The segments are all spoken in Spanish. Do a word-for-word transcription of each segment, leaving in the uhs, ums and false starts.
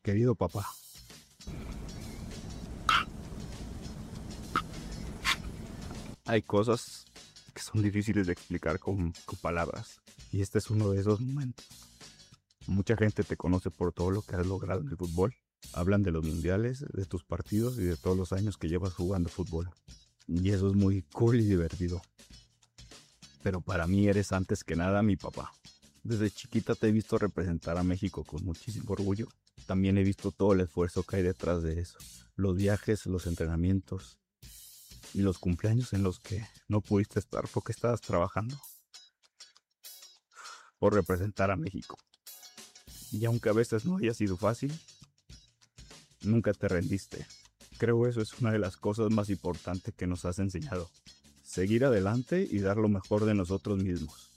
Querido papá, hay cosas que son difíciles de explicar con, con palabras, y este es uno de esos momentos. Mucha gente te conoce por todo lo que has logrado en el fútbol. Hablan de los mundiales, de tus partidos y de todos los años que llevas jugando fútbol. Y eso es muy cool y divertido. Pero para mí eres antes que nada mi papá. Desde chiquita te he visto representar a México con muchísimo orgullo. También he visto todo el esfuerzo que hay detrás de eso. Los viajes, los entrenamientos y los cumpleaños en los que no pudiste estar porque estabas trabajando por representar a México. Y aunque a veces no haya sido fácil, nunca te rendiste. Creo eso es una de las cosas más importantes que nos has enseñado. Seguir adelante y dar lo mejor de nosotros mismos.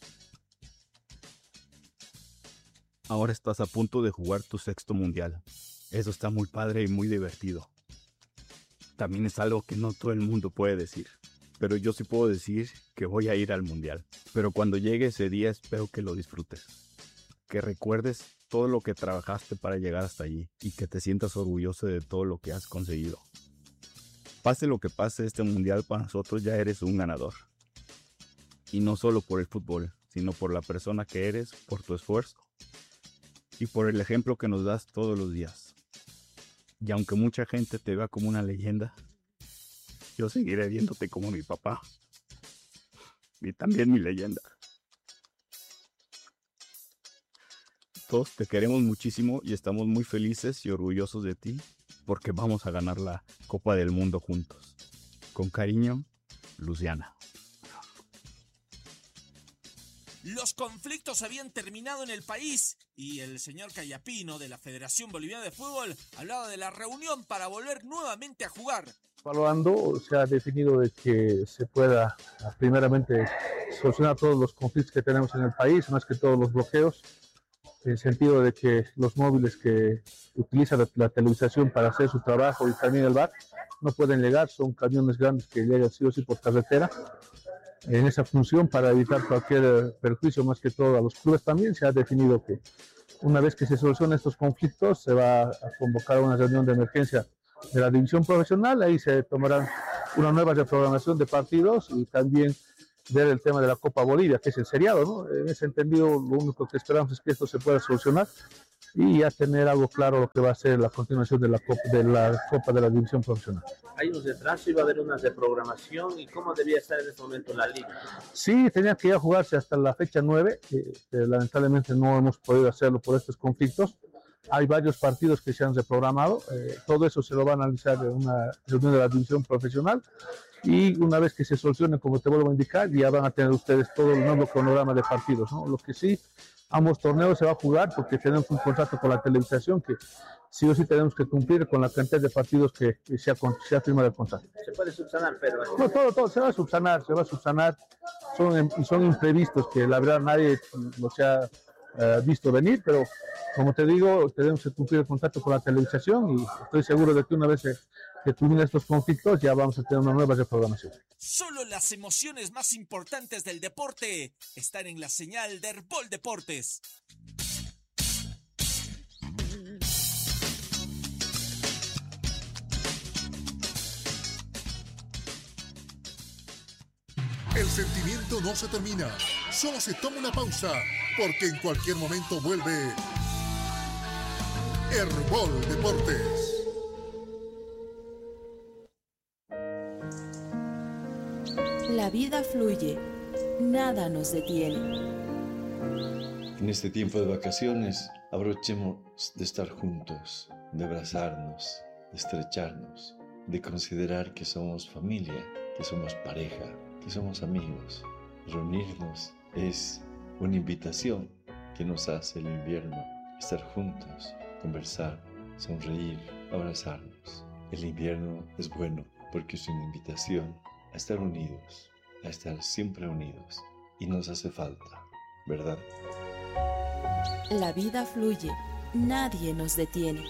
Ahora estás a punto de jugar tu sexto mundial. Eso está muy padre y muy divertido. También es algo que no todo el mundo puede decir. Pero yo sí puedo decir que voy a ir al mundial. Pero cuando llegue ese día espero que lo disfrutes. Que recuerdes todo lo que trabajaste para llegar hasta allí y que te sientas orgulloso de todo lo que has conseguido. Pase lo que pase, este mundial para nosotros ya eres un ganador. Y no solo por el fútbol, sino por la persona que eres, por tu esfuerzo y por el ejemplo que nos das todos los días. Y aunque mucha gente te vea como una leyenda, yo seguiré viéndote como mi papá y también mi leyenda. Todos te queremos muchísimo y estamos muy felices y orgullosos de ti porque vamos a ganar la Copa del Mundo juntos. Con cariño, Luciana. Los conflictos habían terminado en el país y el señor Cayapino de la Federación Boliviana de Fútbol hablaba de la reunión para volver nuevamente a jugar. Evaluando, se ha definido de que se pueda primeramente solucionar todos los conflictos que tenemos en el país, más que todos los bloqueos, en el sentido de que los móviles que utilizan la, la televisación para hacer su trabajo y también el V A R no pueden llegar, son camiones grandes que llegan sí o sí por carretera. En esa función, para evitar cualquier perjuicio, más que todo a los clubes, también se ha definido que una vez que se solucionen estos conflictos se va a convocar una reunión de emergencia de la división profesional, ahí se tomarán una nueva reprogramación de partidos y también ver el tema de la Copa Bolivia, que es el seriado, ¿no? En ese entendido, lo único que esperamos es que esto se pueda solucionar y ya tener algo claro lo que va a ser la continuación de la Copa de la, Copa de la división profesional. Hay un retraso, iba a haber una reprogramación, ¿y cómo debía estar en este momento la liga? Sí, tenía que ya jugarse hasta la fecha nueve, eh, que lamentablemente no hemos podido hacerlo por estos conflictos. Hay varios partidos que se han reprogramado, eh, todo eso se lo va a analizar en una reunión de la división profesional y una vez que se solucione, como te vuelvo a indicar, ya van a tener ustedes todo el nuevo cronograma de partidos, ¿no? Lo que sí, ambos torneos se va a jugar porque tenemos un contrato con la televisación que sí o sí tenemos que cumplir con la cantidad de partidos que se ha, se ha firmado el contrato. Se puede subsanar, pero... No, todo, todo, se va a subsanar, se va a subsanar, son, son imprevistos que la verdad nadie los ha uh, visto venir, pero como te digo, tenemos que cumplir el contrato con la televisación y estoy seguro de que una vez que terminen estos conflictos ya vamos a tener una nueva reprogramación. Solo las emociones más importantes del deporte están en la señal de Herbol Deportes. El sentimiento no se termina, solo se toma una pausa, porque en cualquier momento vuelve Herbol Deportes. La vida fluye, nada nos detiene. En este tiempo de vacaciones, aprovechemos de estar juntos, de abrazarnos, de estrecharnos, de considerar que somos familia, que somos pareja, que somos amigos. Reunirnos es una invitación que nos hace el invierno, estar juntos, conversar, sonreír, abrazarnos. El invierno es bueno porque es una invitación a estar unidos, a estar siempre unidos, y nos hace falta, ¿verdad? La vida fluye, nadie nos detiene.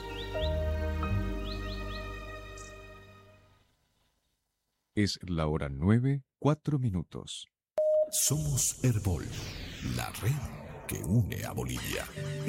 Es la hora nueve, cuatro minutos. Somos Herbol, la red que une a Bolivia.